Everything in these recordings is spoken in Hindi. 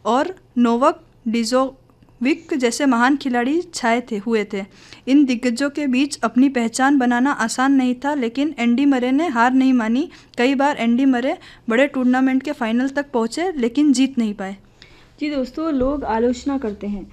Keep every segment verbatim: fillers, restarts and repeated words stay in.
और नोवाक डिजोविक जैसे महान खिलाड़ी छाए थे हुए थे। इन दिग्गजों के बीच अपनी पहचान बनाना आसान नहीं था, लेकिन एंडी मरे ने हार नहीं मानी। कई बार एंडी मरे बड़े टूर्नामेंट के फाइनल तक पहुंचे, लेकिन जीत नहीं पाए। जी दोस्तों, लोग आलोचना करते हैं।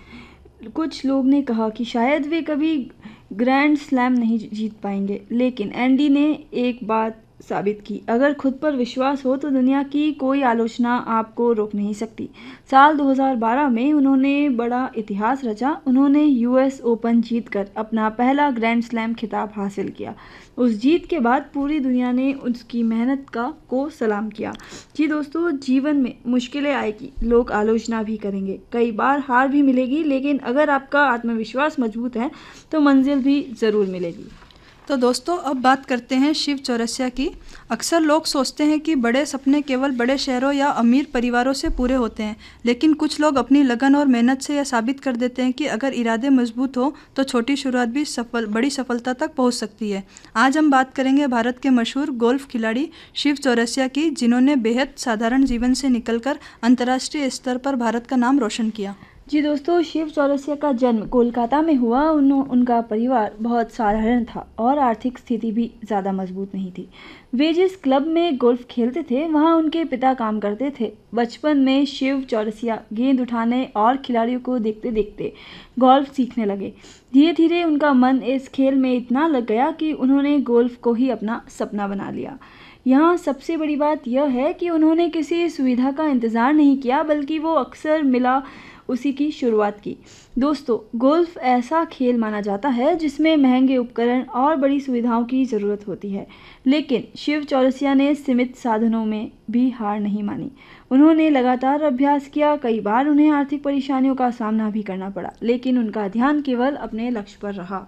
कुछ लोग ने कहा कि शायद वे कभी ग्रैंड स्लैम नहीं जीत पाएंगे, लेकिन एंडी ने एक बात साबित की, अगर खुद पर विश्वास हो तो दुनिया की कोई आलोचना आपको रोक नहीं सकती। साल दो हज़ार बारह में उन्होंने बड़ा इतिहास रचा। उन्होंने यूएस ओपन जीतकर अपना पहला ग्रैंड स्लैम खिताब हासिल किया। उस जीत के बाद पूरी दुनिया ने उसकी मेहनत का को सलाम किया। जी दोस्तों, जीवन में मुश्किलें आएगी, लोग आलोचना भी करेंगे, कई बार हार भी मिलेगी, लेकिन अगर आपका आत्मविश्वास मजबूत है तो मंजिल भी ज़रूर मिलेगी। तो दोस्तों, अब बात करते हैं शिव चौरसिया की। अक्सर लोग सोचते हैं कि बड़े सपने केवल बड़े शहरों या अमीर परिवारों से पूरे होते हैं, लेकिन कुछ लोग अपनी लगन और मेहनत से यह साबित कर देते हैं कि अगर इरादे मजबूत हो तो छोटी शुरुआत भी सफल बड़ी सफलता तक पहुंच सकती है। आज हम बात करेंगे भारत के मशहूर गोल्फ खिलाड़ी शिव चौरसिया की, जिन्होंने बेहद साधारण जीवन से निकलकर अंतर्राष्ट्रीय स्तर पर भारत का नाम रोशन किया। जी दोस्तों, शिव चौरसिया का जन्म कोलकाता में हुआ। उन, उनका परिवार बहुत साधारण था और आर्थिक स्थिति भी ज़्यादा मजबूत नहीं थी। वे जिस क्लब में गोल्फ खेलते थे वहाँ उनके पिता काम करते थे। बचपन में शिव चौरसिया गेंद उठाने और खिलाड़ियों को देखते देखते गोल्फ सीखने लगे। धीरे धीरे उनका मन इस खेल में इतना लग गया कि उन्होंने गोल्फ को ही अपना सपना बना लिया। यहाँ सबसे बड़ी बात यह है कि उन्होंने किसी सुविधा का इंतज़ार नहीं किया, बल्कि वो अक्सर मिला उसी की शुरुआत की। दोस्तों, गोल्फ ऐसा खेल माना जाता है जिसमें महंगे उपकरण और बड़ी सुविधाओं की ज़रूरत होती है, लेकिन शिव चौरसिया ने सीमित साधनों में भी हार नहीं मानी। उन्होंने लगातार अभ्यास किया। कई बार उन्हें आर्थिक परेशानियों का सामना भी करना पड़ा, लेकिन उनका ध्यान केवल अपने लक्ष्य पर रहा।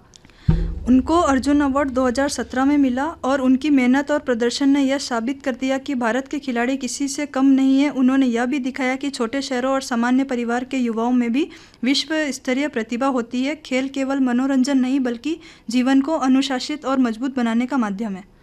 उनको अर्जुन अवार्ड दो हज़ार सत्रह में मिला और उनकी मेहनत और प्रदर्शन ने यह साबित कर दिया कि भारत के खिलाड़ी किसी से कम नहीं हैं। उन्होंने यह भी दिखाया कि छोटे शहरों और सामान्य परिवार के युवाओं में भी विश्व स्तरीय प्रतिभा होती है। खेल केवल मनोरंजन नहीं, बल्कि जीवन को अनुशासित और मजबूत बनाने का माध्यम है।